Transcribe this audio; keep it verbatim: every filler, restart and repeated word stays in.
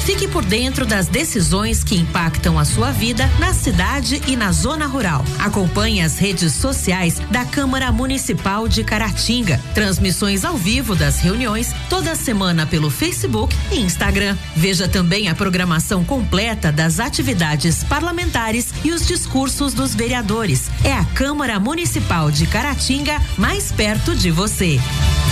Fique por dentro das decisões que impactam a sua vida na cidade e na zona rural. Acompanhe as redes sociais da Câmara Municipal de Caratinga. Transmissões ao vivo das reuniões toda semana pelo Facebook e Instagram. Veja também a programação completa das atividades parlamentares e os discursos dos vereadores. É a Câmara Municipal de Caratinga, mais perto de você.